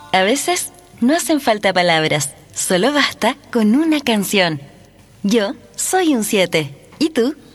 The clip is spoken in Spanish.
A veces no hacen falta palabras, solo basta con una canción. Yo soy un 7. ¿Y tú?